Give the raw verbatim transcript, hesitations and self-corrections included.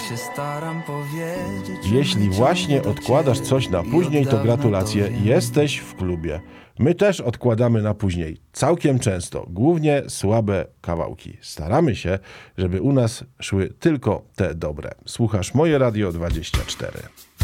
się staram powiedzieć. Jeśli właśnie odkładasz coś na później, to gratulacje, jesteś w klubie. My też odkładamy na później, całkiem często, głównie słabe kawałki. Staramy się, żeby u nas szły tylko te dobre. Słuchasz Moje Radio dwadzieścia cztery.